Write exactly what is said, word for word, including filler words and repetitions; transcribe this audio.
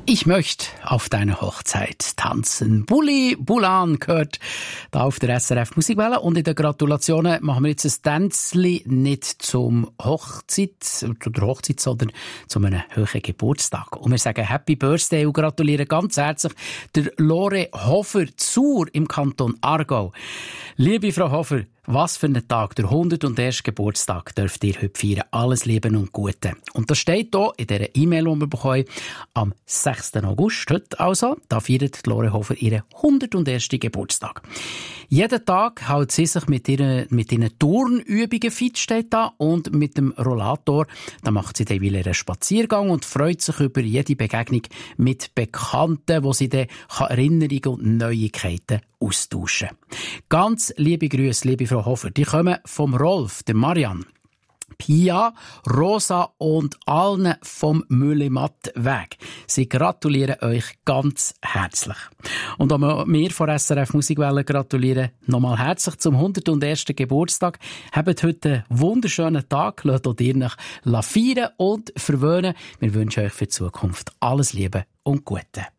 Ich möchte auf deiner Hochzeit tanzen. Bulli Bulan gehört da auf der S R F Musikwelle. Und in den Gratulationen machen wir jetzt ein Tänzli nicht zum Hochzeit, zu der Hochzeit, sondern zu einem höheren Geburtstag. Und wir sagen Happy Birthday und gratulieren ganz herzlich der Lore Hofer Zur im Kanton Aargau. Liebe Frau Hofer, was für ein Tag, der hunderterste Geburtstag dürft ihr heute feiern. Alles Liebe und Gute. Und das steht hier in dieser E-Mail, die wir bekommen, am sechsten August, heute also, da feiert Lore Hofer ihren hundertersten Geburtstag. Jeden Tag hält sie sich mit ihren, mit ihren Turnübungen fit, steht da, und mit dem Rollator, da macht sie dann wieder einen Spaziergang und freut sich über jede Begegnung mit Bekannten, wo sie dann Erinnerungen und Neuigkeiten austauschen. Ganz liebe Grüße, liebe Frau Hofer, die kommen vom Rolf, dem Marian, Pia, Rosa und allen vom Müllematt-Weg. Sie gratulieren euch ganz herzlich. Und auch wir von S R F Musikwelle gratulieren nochmal herzlich zum hundertersten Geburtstag. Habt heute einen wunderschönen Tag, lasst euch nach feiern und verwöhnen. Wir wünschen euch für die Zukunft alles Liebe und Gute.